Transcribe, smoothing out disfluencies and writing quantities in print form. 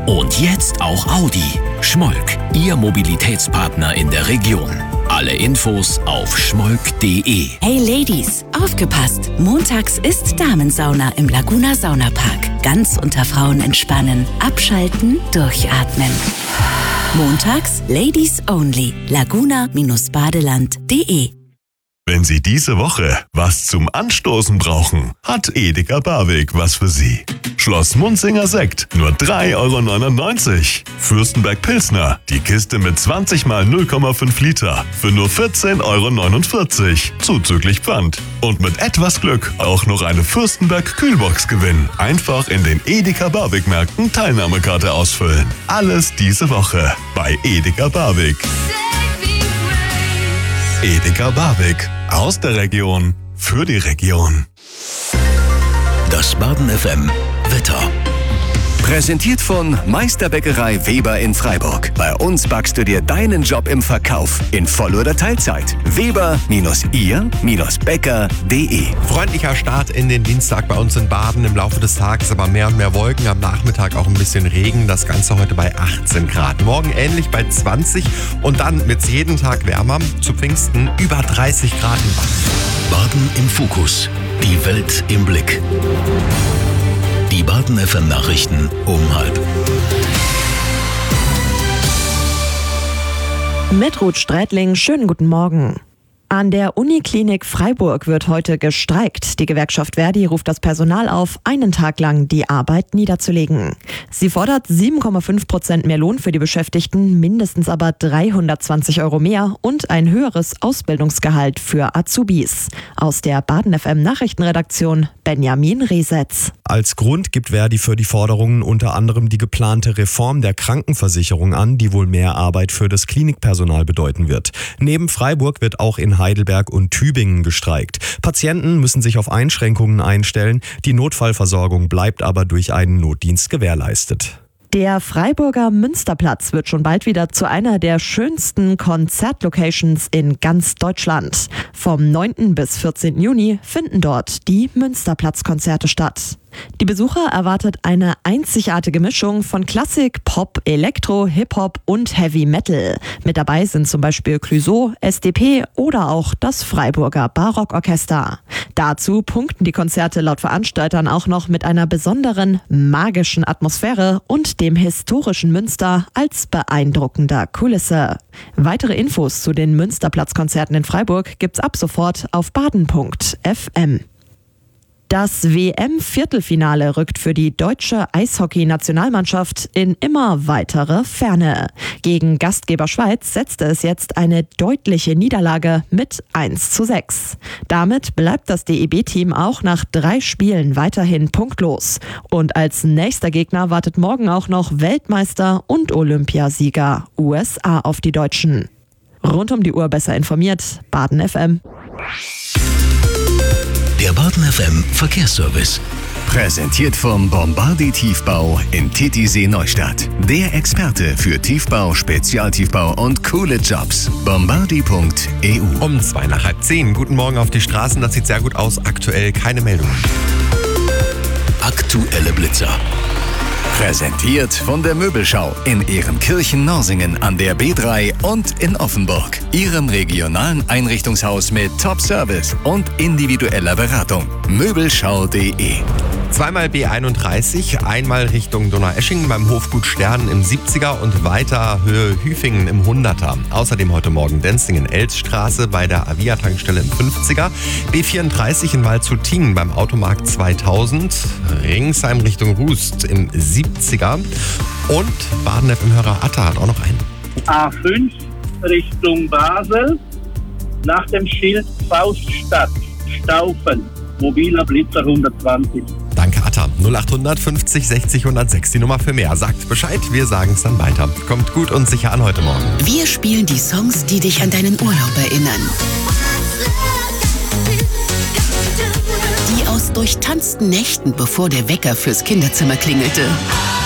Und jetzt auch Audi. Schmolk, Ihr Mobilitätspartner in der Region. Alle Infos auf schmolk.de. Hey Ladies, aufgepasst! Montags ist Damensauna im Laguna Saunapark. Ganz unter Frauen entspannen, abschalten, durchatmen. Montags Ladies Only. Laguna-badeland.de. Wenn Sie diese Woche was zum Anstoßen brauchen, hat Edeka Barwig was für Sie. Schloss Munzinger Sekt, nur 3,99 €. Fürstenberg Pilsner, die Kiste mit 20 mal 0,5 Liter, für nur 14,49 €, zuzüglich Pfand. Und mit etwas Glück auch noch eine Fürstenberg Kühlbox gewinnen. Einfach in den Edeka Barwig Märkten Teilnahmekarte ausfüllen. Alles diese Woche bei Edeka Barwig. Edeka Barwig. Aus der Region. Für die Region. Das Baden FM Wetter. Präsentiert von Meisterbäckerei Weber in Freiburg. Bei uns backst du dir deinen Job im Verkauf in Voll- oder Teilzeit. Weber-ihr-bäcker.de. Freundlicher Start in den Dienstag bei uns in Baden. Im Laufe des Tages aber mehr und mehr Wolken. Am Nachmittag auch ein bisschen Regen. Das Ganze heute bei 18 Grad. Morgen ähnlich bei 20 und dann wird es jeden Tag wärmer. Zu Pfingsten über 30 Grad in Baden. Baden im Fokus. Die Welt im Blick. Die Baden FM Nachrichten um 12:30. Mit Ruth Strätling, schönen guten Morgen. An der Uniklinik Freiburg wird heute gestreikt. Die Gewerkschaft Verdi ruft das Personal auf, einen Tag lang die Arbeit niederzulegen. Sie fordert 7,5% mehr Lohn für die Beschäftigten, mindestens aber 320 € mehr und ein höheres Ausbildungsgehalt für Azubis. Aus der Baden FM Nachrichtenredaktion Benjamin Resetz. Als Grund gibt Verdi für die Forderungen unter anderem die geplante Reform der Krankenversicherung an, die wohl mehr Arbeit für das Klinikpersonal bedeuten wird. Neben Freiburg wird auch in Heidelberg und Tübingen gestreikt. Patienten müssen sich auf Einschränkungen einstellen, die Notfallversorgung bleibt aber durch einen Notdienst gewährleistet. Der Freiburger Münsterplatz wird schon bald wieder zu einer der schönsten Konzertlocations in ganz Deutschland. Vom 9. bis 14. Juni finden dort die Münsterplatzkonzerte statt. Die Besucher erwartet eine einzigartige Mischung von Klassik, Pop, Elektro, Hip-Hop und Heavy Metal. Mit dabei sind zum Beispiel Clouseau, SDP oder auch das Freiburger Barockorchester. Dazu punkten die Konzerte laut Veranstaltern auch noch mit einer besonderen magischen Atmosphäre und dem historischen Münster als beeindruckender Kulisse. Weitere Infos zu den Münsterplatzkonzerten in Freiburg gibt's ab sofort auf baden.fm. Das WM-Viertelfinale rückt für die deutsche Eishockey-Nationalmannschaft in immer weitere Ferne. Gegen Gastgeber Schweiz setzte es jetzt eine deutliche Niederlage mit 1:6. Damit bleibt das DEB-Team auch nach 3 Spielen weiterhin punktlos. Und als nächster Gegner wartet morgen auch noch Weltmeister und Olympiasieger USA auf die Deutschen. Rund um die Uhr besser informiert, Baden FM. Der Baden FM Verkehrsservice. Präsentiert vom Bombardi Tiefbau in Titisee Neustadt. Der Experte für Tiefbau, Spezialtiefbau und coole Jobs. Bombardi.eu. Um 9:55. Guten Morgen auf die Straßen. Das sieht sehr gut aus. Aktuell keine Meldungen. Aktuelle Blitzer. Präsentiert von der Möbelschau in Ehrenkirchen-Norsingen an der B3 und in Offenburg. Ihrem regionalen Einrichtungshaus mit Top-Service und individueller Beratung. Möbelschau.de. Zweimal B31, einmal Richtung Donaueschingen beim Hofgut Stern im 70er und weiter Höhe Hüfingen im 100er. Außerdem heute Morgen Denzlingen-Elzstraße bei der Avia-Tankstelle im 50er. B34 in Waldshut-Tiengen beim Automarkt 2000. Ringsheim Richtung Rust im 70er. Und Baden FM-Hörer Atta hat auch noch einen. A5 Richtung Basel nach dem Schild Fauststadt, Staufen, mobiler Blitzer 120. Danke, Atta. 0800 50 60 106, die Nummer für mehr. Sagt Bescheid, wir sagen es dann weiter. Kommt gut und sicher an heute Morgen. Wir spielen die Songs, die dich an deinen Urlaub erinnern. Die aus durchtanzten Nächten, bevor der Wecker fürs Kinderzimmer klingelte.